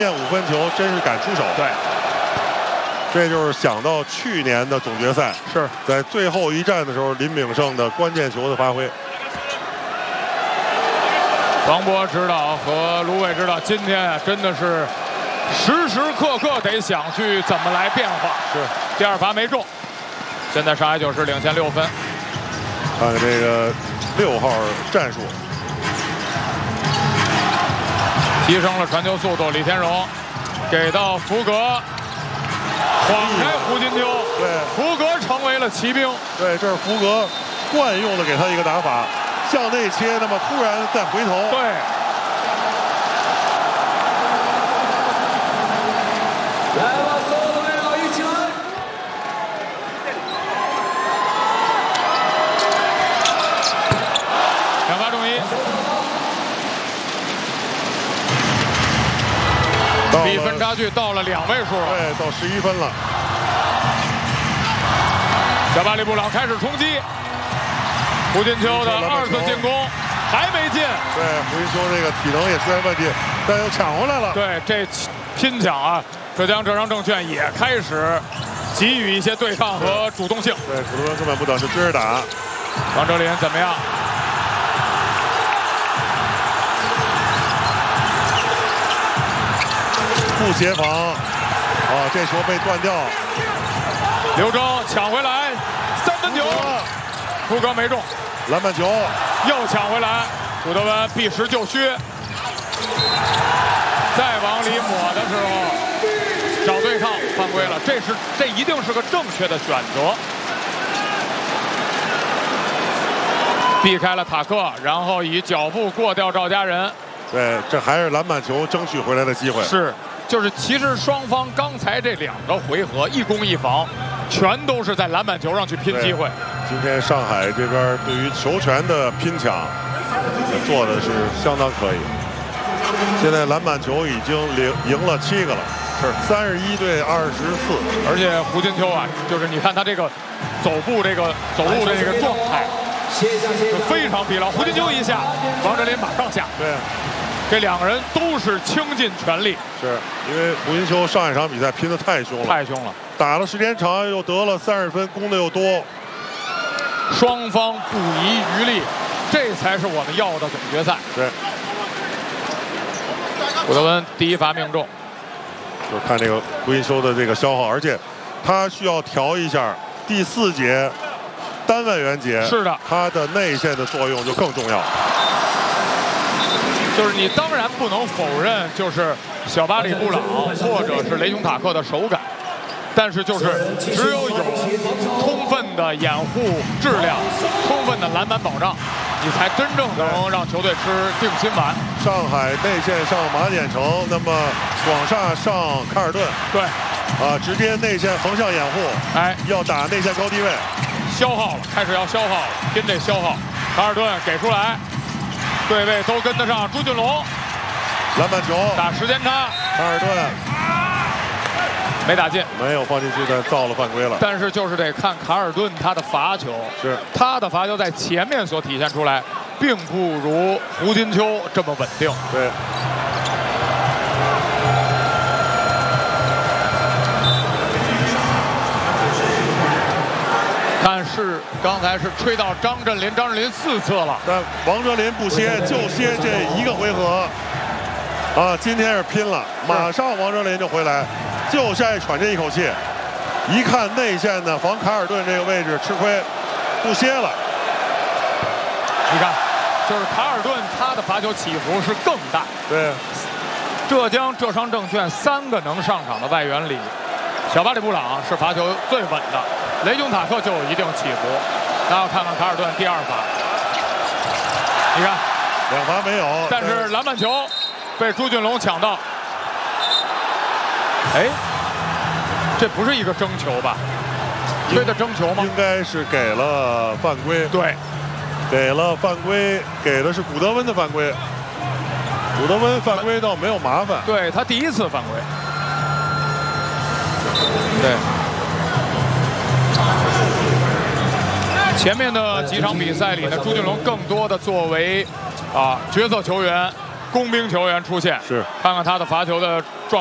5分球真是敢出手。 对， 这就是想到去年的总决赛， 是在最后一战的时候，林炳胜的关键球的发挥。 王博指导和卢伟指导，今天啊真的是时时刻刻得想去怎么来变化。 是， 第二罚没中，现在上海9市领先6分。 看看这个6号战术， 提升了传球速度。李天荣给到福格，晃开胡金秋， 对， 福格成为了骑兵。 对，这是福格惯用的给他一个打法，向内切，那么突然再回头。 对。两罚中1。比分差距到了2位数了， 对，到11分了。 小巴里布朗开始冲击，胡金秋的2次进攻还没进。 对，胡金秋这个体能也出现问题，但又抢回来了。 对，这拼抢啊，浙江浙商证券也开始给予一些对抗和主动性。 对，普通人根本不等，就追着打。 王哲林怎么样？ 不协防，这球被断掉。 刘铮抢回来，3分球，福格没中， 篮板球又抢回来，古德温避实就虚，再往里抹的时候找对抗犯规了，这一定是个正确的选择，避开了塔克，然后以脚步过掉赵家人。 对，这还是篮板球争取回来的机会。 是。就是其实双方刚才这2个回合1攻1防，全都是在篮板球上去拼机会。 今天上海这边对于球权的拼抢做的是相当可以。现在篮板球已经赢了7个了，是31对24。 而且胡金秋啊，就是你看他这个走路的这个状态，非常疲劳。胡金秋一下，王哲林马上下。 对。 这2个人都是倾尽全力， 是因为胡金秋上一场比赛拼得太凶了， 太凶了， 打了时间长，又得了30分，攻的又多， 双方不遗余力，这才是我们要的总决赛。 对， 古德温第1罚命中， 就看这个胡金秋的这个消耗，而且他需要调一下第4节单外援节， 是的， 他的内线的作用就更重要。 就是你当然不能否认，就是小巴里布朗或者是雷雄塔克的手感，但是就是只有充分的掩护质量，充分的篮板保障，你才真正能让球队吃定心丸。 上海内线上马典成，那么广厦上卡尔顿， 对， 直接内线横向掩护，要打内线高低位， 消耗了，开始要消耗了，拼这消耗。卡尔顿给出来。对位都跟得上，朱俊龙， 篮板球打时间差， 卡尔顿没打进， 没有放进去，但造了犯规了。 但是就是得看卡尔顿他的罚球， 是他的罚球在前面所体现出来，并不如胡金秋这么稳定。 对。 但是刚才是吹到张镇麟4次了， 但王哲林不歇，就歇这1个回合。今天是拼了，马上王哲林就回来，就下去喘这一口气。一看内线的防卡尔顿这个位置吃亏，不歇了。 你看，就是卡尔顿他的罚球起伏是更大。 对， 浙江浙商证券3个能上场的外援里，小巴里布朗是罚球最稳的。雷雄塔克就有一定起伏，然后看看卡尔顿第2罚，你看 2罚没有， 但是篮板球被朱俊龙抢到，这不是一个争球吧？吹的争球吗？ 应该是给了犯规， 对， 给了犯规，给的是古德温的犯规，古德温犯规倒没有麻烦， 对他第1次犯规，对。前面的几场比赛里呢，朱俊龙更多的作为角色球员， 工兵球员出现， 是看看他的罚球的状。